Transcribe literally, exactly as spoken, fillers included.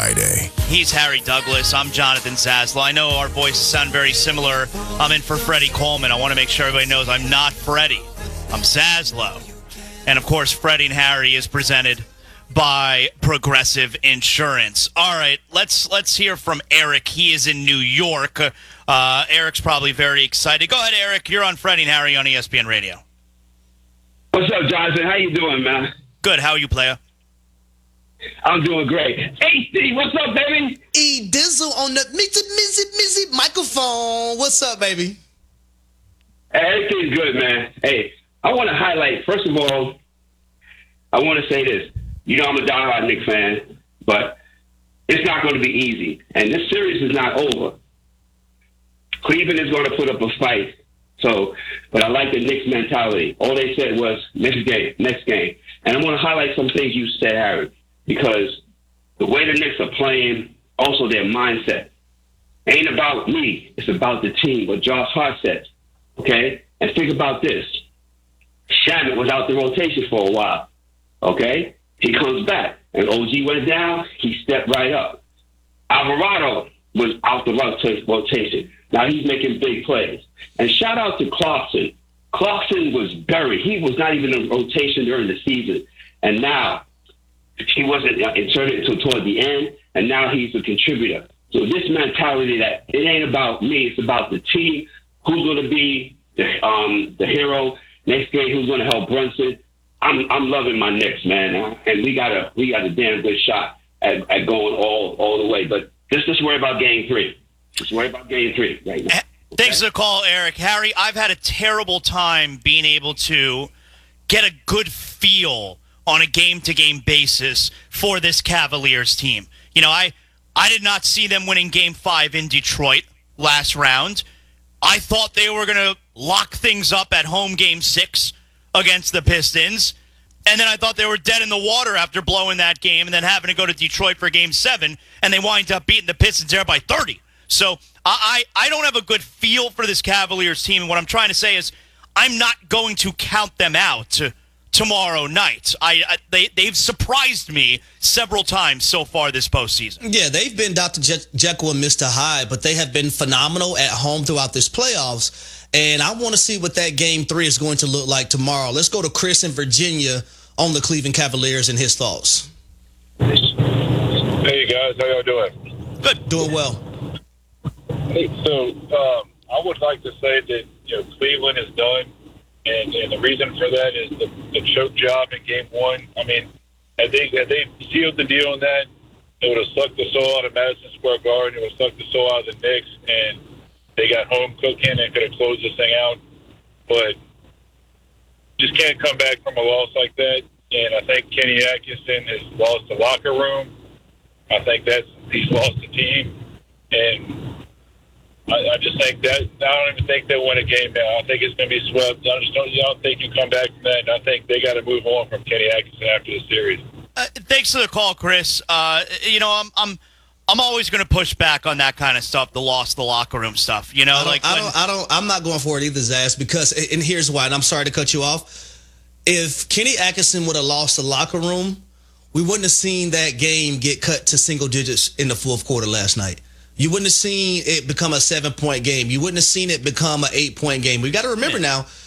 Friday. He's Harry Douglas. I'm Jonathan Zaslow. I know our voices sound very similar. I'm in for Freddie Coleman. I want to make sure everybody knows I'm not Freddie. I'm Zaslow. And, of course, Freddie and Harry is presented by Progressive Insurance. All right, let's let's hear from Eric. He is in New York. Uh, Eric's probably very excited. Go ahead, Eric. You're on Freddie and Harry on E S P N Radio. What's up, Jonathan? How you doing, man? Good. How are you, player? I'm doing great. Hey, Steve, what's up, baby? E Dizzle on the mizzy, mizzy, mizzy microphone. What's up, baby? Everything's good, man. Hey, I want to highlight, first of all, I want to say this. You know I'm a diehard Knicks fan, but it's not going to be easy. And this series is not over. Cleveland is going to put up a fight. So, but I like the Knicks mentality. All they said was, next game, next game. And I want to highlight some things you said, Harry, because the way the Knicks are playing, also their mindset. Ain't about me. It's about the team, what Josh Hart said. Okay? And think about this. Shamet was out the rotation for a while. Okay? He comes back. And O G went down, he stepped right up. Alvarado was out the rotation. Now he's making big plays. And shout out to Clarkson. Clarkson was buried. He was not even in rotation during the season. And now he wasn't inserted until toward the end, and now he's a contributor. So this mentality that it ain't about me, it's about the team. Who's going to be the, um, the hero next game? Who's going to help Brunson? I'm I'm loving my Knicks, man, and we got a we got a damn good shot at, at going all all the way. But just just worry about game three. Just worry about game three right now. Okay? Thanks for the call, Eric. Harry, I've had a terrible time being able to get a good feel on a game-to-game basis for this Cavaliers team. You know, I I did not see them winning Game five in Detroit last round. I thought they were going to lock things up at home Game six against the Pistons. And then I thought they were dead in the water after blowing that game and then having to go to Detroit for Game seven, and they wind up beating the Pistons there by thirty. So I, I don't have a good feel for this Cavaliers team, and what I'm trying to say is I'm not going to count them out tomorrow night. I, I they they've surprised me several times so far this postseason. Yeah, they've been Doctor Je- Jekyll and Mister Hyde, but they have been phenomenal at home throughout this playoffs. And I want to see what that game three is going to look like tomorrow. Let's go to Chris in Virginia on the Cleveland Cavaliers and his thoughts. Hey guys, how y'all doing? Good, doing well. Hey, so um, I would like to say that you know Cleveland is done. And, and the reason for that is the, the choke job in game one. I mean, had they, had they sealed the deal on that, it would have sucked the soul out of Madison Square Garden. It would have sucked the soul out of the Knicks. And they got home cooking and could have closed this thing out. But just can't come back from a loss like that. And I think Kenny Atkinson has lost the locker room. I think that's he's lost the team. And I, I just think that I don't even think they'll win a game now. I think it's going to be swept. I just don't, I don't think you come back from that. And I think they got to move on from Kenny Atkinson after the series. Uh, thanks for the call, Chris. Uh, you know, I'm I'm I'm always going to push back on that kind of stuff, the loss, the locker room stuff. You know, I like I when, don't, I don't, I'm not going for it either, Zaz, because and here's why. And I'm sorry to cut you off. If Kenny Atkinson would have lost the locker room, we wouldn't have seen that game get cut to single digits in the fourth quarter last night. You wouldn't have seen it become a seven-point game. You wouldn't have seen it become an eight-point game. We got to remember now,